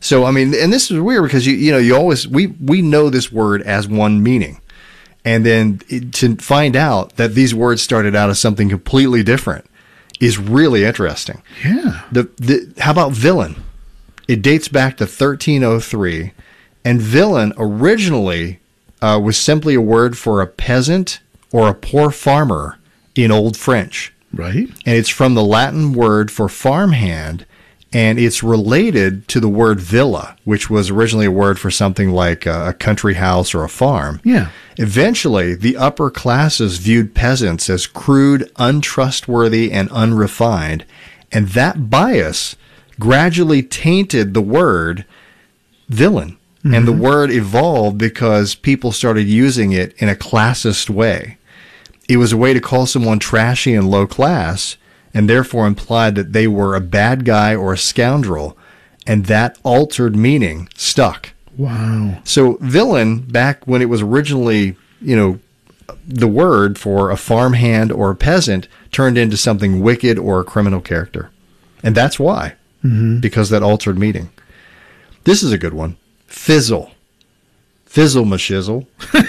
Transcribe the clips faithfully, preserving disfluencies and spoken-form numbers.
So, I mean, and this is weird because, you you know, you always, we, we know this word as one meaning. And then it, to find out that these words started out as something completely different is really interesting. Yeah. The, the, how about villain? It dates back to thirteen oh three. And villain originally uh, was simply a word for a peasant or a poor farmer in Old French. Right. And it's from the Latin word for farmhand. And it's related to the word villa, which was originally a word for something like a, a country house or a farm. Yeah. Eventually, the upper classes viewed peasants as crude, untrustworthy, and unrefined. And that bias gradually tainted the word villain. Mm-hmm. And the word evolved because people started using it in a classist way. It was a way to call someone trashy and low class, and therefore implied that they were a bad guy or a scoundrel, and that altered meaning stuck. Wow. So villain, back when it was originally, you know, the word for a farmhand or a peasant, turned into something wicked or a criminal character. And that's why, mm-hmm. because that altered meaning. This is a good one. Fizzle. Fizzle mashizzle.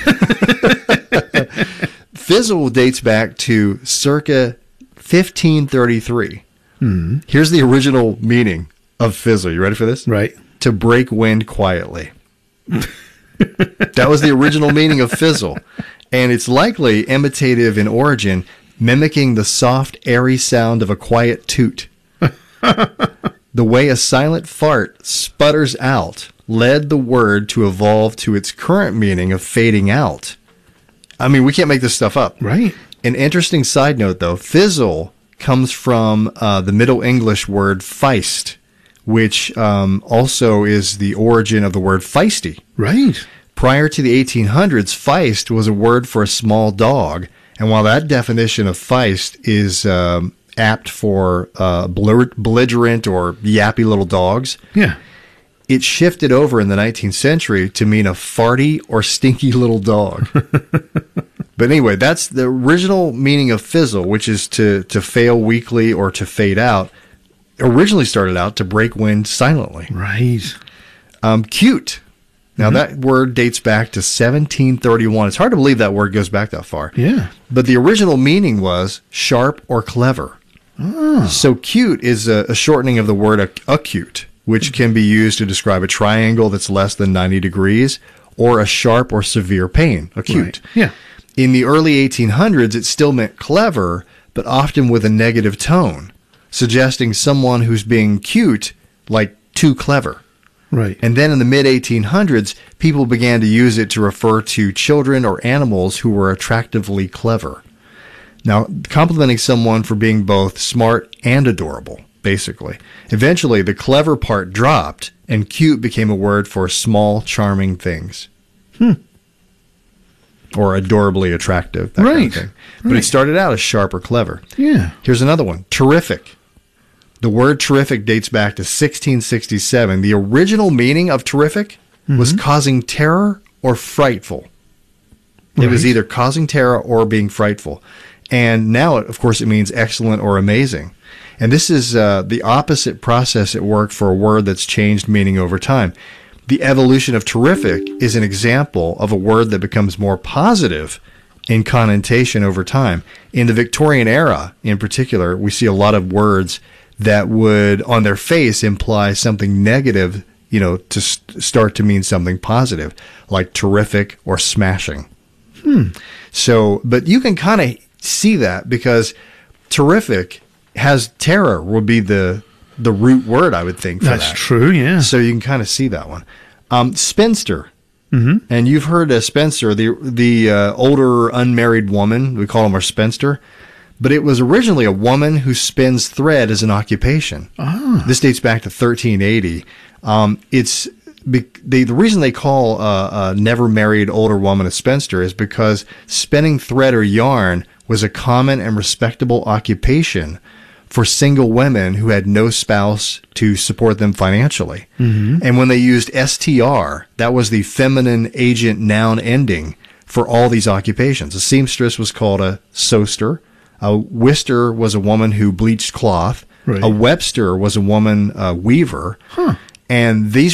Fizzle dates back to circa fifteen thirty-three. Mm-hmm. Here's the original meaning of fizzle. You ready for this? Right. To break wind quietly. That was the original meaning of fizzle. And it's likely imitative in origin, mimicking the soft, airy sound of a quiet toot. The way a silent fart sputters out led the word to evolve to its current meaning of fading out. I mean, we can't make this stuff up. Right. An interesting side note, though, fizzle comes from uh, the Middle English word feist, which um, also is the origin of the word feisty. Right. Prior to the eighteen hundreds, feist was a word for a small dog. And while that definition of feist is um, apt for uh, belligerent or yappy little dogs, yeah, it shifted over in the nineteenth century to mean a farty or stinky little dog. But anyway, that's the original meaning of fizzle, which is to, to fail weakly or to fade out. Originally started out to break wind silently. Right. Um, cute. Now, mm-hmm. that word dates back to seventeen thirty-one. It's hard to believe that word goes back that far. Yeah. But the original meaning was sharp or clever. Oh. So cute is a, a shortening of the word ac- acute, which can be used to describe a triangle that's less than ninety degrees, or a sharp or severe pain, acute. Right. Yeah. In the early eighteen hundreds, it still meant clever, but often with a negative tone, suggesting someone who's being cute, like too clever. Right. And then in the mid eighteen hundreds, people began to use it to refer to children or animals who were attractively clever. Now, complimenting someone for being both smart and adorable, basically. Eventually, the clever part dropped, and cute became a word for small, charming things. Hmm. Or adorably attractive, that right. kind of thing. But right. it started out as sharp or clever. Yeah. Here's another one. Terrific. The word terrific dates back to sixteen sixty-seven. The original meaning of terrific mm-hmm. was causing terror or frightful. It right. was either causing terror or being frightful. And now, of course, it means excellent or amazing. And this is uh, the opposite process at work for a word that's changed meaning over time. The evolution of terrific is an example of a word that becomes more positive in connotation over time. In the Victorian era, in particular, we see a lot of words that would, on their face, imply something negative, you know, to st- start to mean something positive, like terrific or smashing. Hmm. So, but you can kind of see that because terrific has terror would be the the root word, I would think, for That's that. true, yeah. So you can kind of see that one. Um, spinster. Mm-hmm. And you've heard a spinster, the the uh, older unmarried woman, we call them our spinster. But it was originally a woman who spins thread as an occupation. Ah. This dates back to thirteen eighty. Um, it's be, they, the reason they call a, a never married older woman a spinster is because spinning thread or yarn was a common and respectable occupation for single women who had no spouse to support them financially. Mm-hmm. And when they used S T R, that was the feminine agent noun ending for all these occupations. A seamstress was called a sewster. A whister was a woman who bleached cloth. Right. A webster was a woman uh, weaver. Huh. And these